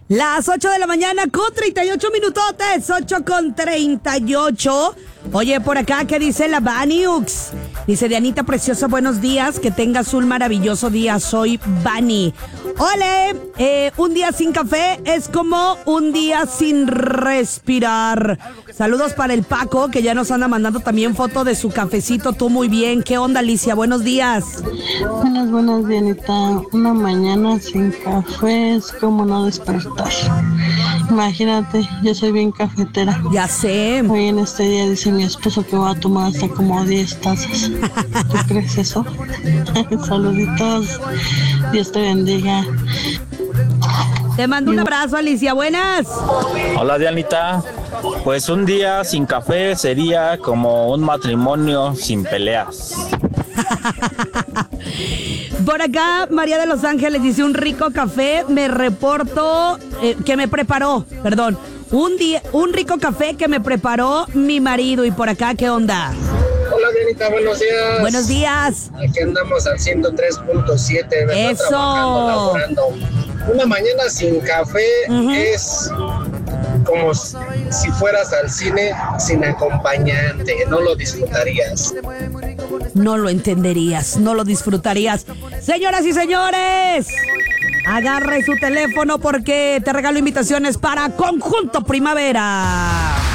Las 8 de la mañana con 38 minutotes, 8 con 38. Oye, por acá, ¿qué dice la Baniux? Dice, Dianita preciosa, buenos días, que tengas un maravilloso día, soy Bani. Ole, un día sin café es como un día sin respirar. Saludos para el Paco, que ya nos anda mandando también foto de su cafecito, tú muy bien. ¿Qué onda, Alicia? Buenos días. Buenas, Dianita. Una mañana sin café es como no despertar. Imagínate, yo soy bien cafetera. Ya sé. Hoy en este día dice mi esposo que va a tomar hasta como 10 tazas. ¿Tú crees eso? Saluditos. Dios te bendiga. Te mando un abrazo, Alicia. Buenas. Hola, Dianita. Pues un día sin café sería como un matrimonio sin peleas. Por acá, María de Los Ángeles dice, un rico café me reportó, que me preparó, perdón, un rico café que me preparó mi marido. Y por acá, ¿qué onda? Hola, Dianita, buenos días. Buenos días. Aquí andamos al 103.7. Eso. Laborando. Una mañana sin café es como si fueras al cine sin acompañante. No lo disfrutarías. No lo entenderías, no lo disfrutarías. Señoras y señores, agarre su teléfono porque te regalo invitaciones para Conjunto Primavera.